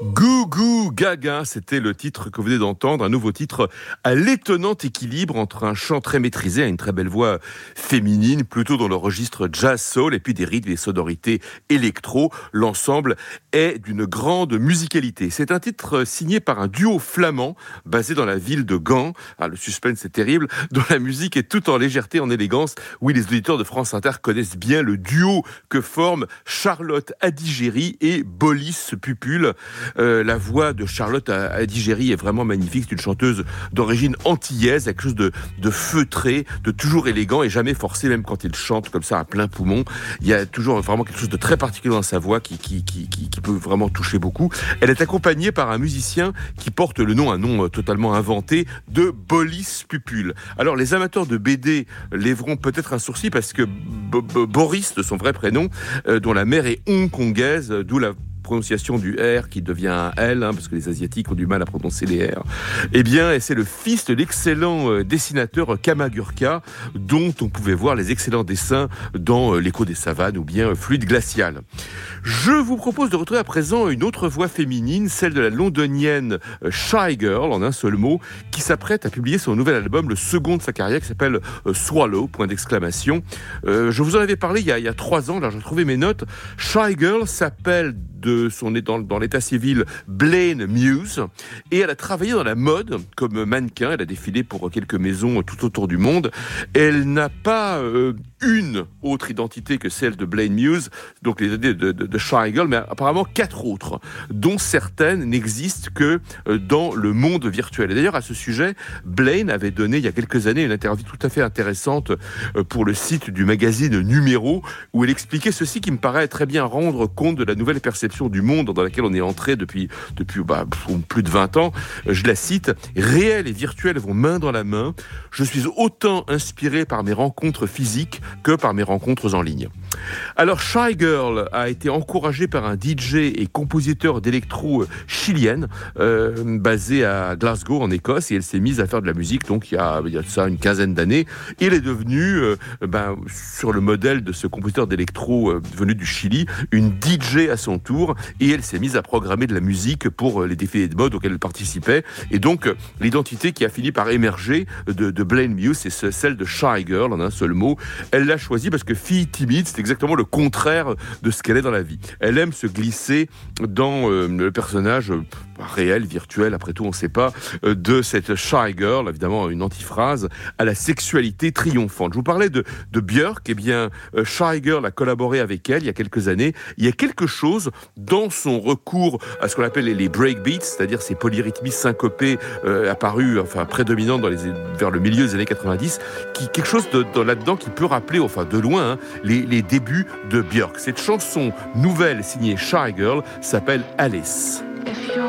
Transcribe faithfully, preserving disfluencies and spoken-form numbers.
Goo Goo Gaga, c'était le titre que vous venez d'entendre, un nouveau titre à l'étonnant équilibre entre un chant très maîtrisé et une très belle voix féminine, plutôt dans le registre jazz-soul, et puis des rythmes et des sonorités électro. L'ensemble est d'une grande musicalité. C'est un titre signé par un duo flamand basé dans la ville de Gand. Ah, le suspense est terrible, dont la musique est tout en légèreté, en élégance. Oui, les auditeurs de France Inter connaissent bien le duo que forment Charlotte Adigéry et Bolis Pupul. Euh, la voix de Charlotte Adigéry est vraiment magnifique. C'est une chanteuse d'origine antillaise, quelque chose de, de feutré, de toujours élégant et jamais forcé, même quand il chante comme ça à plein poumon. Il y a toujours vraiment quelque chose de très particulier dans sa voix qui, qui, qui, qui, qui peut vraiment toucher beaucoup. Elle est accompagnée par un musicien qui porte le nom, un nom totalement inventé, de Bolis Pupul. Alors les amateurs de B D lèveront peut-être un sourcil parce que B- B- Boris, de son vrai prénom, euh, dont la mère est hongkongaise, d'où la prononciation du R qui devient un L, hein, parce que les Asiatiques ont du mal à prononcer les R. Eh bien, c'est le fils de l'excellent euh, dessinateur Kamagurka, dont on pouvait voir les excellents dessins dans euh, L'écho des savanes ou bien euh, Fluide glacial. Je vous propose de retrouver à présent une autre voix féminine, celle de la londonienne euh, Shy Girl, en un seul mot, qui s'apprête à publier son nouvel album, le second de sa carrière, qui s'appelle euh, Swallow, point d'exclamation. Euh, je vous en avais parlé il y a, il y a trois ans, là j'ai retrouvé mes notes. Shy Girl s'appelle de son dans, dans l'état civil Blaine Muse, et elle a travaillé dans la mode comme mannequin. Elle a défilé pour quelques maisons tout autour du monde. Elle n'a pas euh, une autre identité que celle de Blaine Muse, donc les idées de, de, de Shy Girl, mais apparemment quatre autres, dont certaines n'existent que dans le monde virtuel. Et d'ailleurs, à ce sujet, Blaine avait donné il y a quelques années une interview tout à fait intéressante pour le site du magazine Numéro, où elle expliquait ceci qui me paraît très bien rendre compte de la nouvelle perception du monde dans laquelle on est entré depuis, depuis bah, plus de vingt ans. Je la cite: « Réel et virtuel vont main dans la main. Je suis autant inspiré par mes rencontres physiques que par mes rencontres en ligne. » Alors, Shy Girl a été encouragée par un D J et compositeur d'électro chilienne euh, basé à Glasgow en Écosse, et elle s'est mise à faire de la musique donc il y a, il y a ça une quinzaine d'années. Et elle est devenue, euh, ben, sur le modèle de ce compositeur d'électro euh, venu du Chili, une D J à son tour, et elle s'est mise à programmer de la musique pour les défilés de mode auxquels elle participait. Et donc, l'identité qui a fini par émerger de, de Blaine Muse, c'est celle de Shy Girl, en un seul mot. Elle l'a choisie parce que fille timide, c'est exactement le contraire de ce qu'elle est dans la vie. Elle aime se glisser dans euh, le personnage euh, réel, virtuel, après tout on ne sait pas, euh, de cette Shy Girl, évidemment une antiphrase à la sexualité triomphante. Je vous parlais de, de Björk, eh bien euh, Shy Girl a collaboré avec elle il y a quelques années. Il y a quelque chose dans son recours à ce qu'on appelle les breakbeats, c'est-à-dire ces polyrythmies syncopées euh, apparues, enfin prédominantes dans les, vers le milieu des années quatre-vingt-dix, qui quelque chose de, de là-dedans qui peut rappeler, enfin de loin, hein, les, les débuts de Björk. Cette chanson nouvelle signée Shy Girl s'appelle Alice.